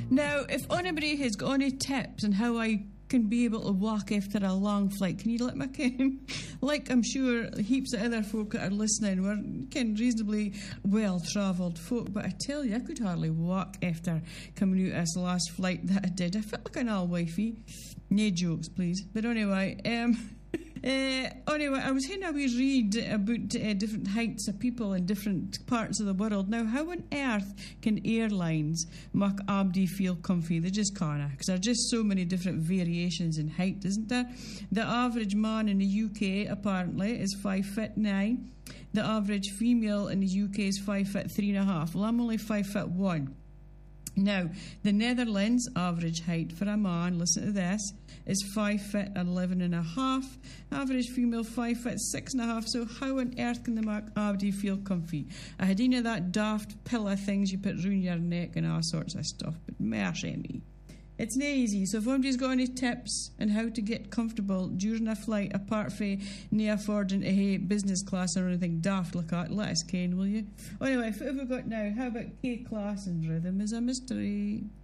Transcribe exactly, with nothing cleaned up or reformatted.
Now, if anybody has got any tips on how I can be able to walk after a long flight, can you let me ken? Like I'm sure heaps of other folk that are listening, we're ken reasonably well travelled folk, but I tell you, I could hardly walk after coming out this last flight that I did. I felt like an old wifey. No jokes, please. But anyway, um Uh, anyway, I was having a wee read about uh, different heights of people in different parts of the world. Now, how on earth can airlines make abdy feel comfy? They just can't, because there are just so many different variations in height, isn't there? The average man in the U K, apparently, is five foot nine. The average female in the U K is five foot three and a half. Well, I'm only five foot one. Now, the Netherlands average height for a man, listen to this, is five foot eleven and a half. Average female five foot six and a half. So how on earth can the make abdy feel comfy? I had any of that daft pillow things you put round your neck and all sorts of stuff, but mercy me. It's not easy. So if anybody's got any tips on how to get comfortable during a flight, apart from no affording to have business class or anything daft like that, let us ken, will you? Anyway, what have we got now? How about K class and rhythm is a mystery?